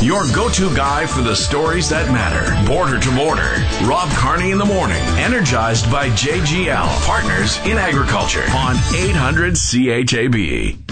Your go-to guy for the stories that matter. Border to Border. Rob Carney in the morning. Energized by JGL, Partners in Agriculture on 800 CHAB.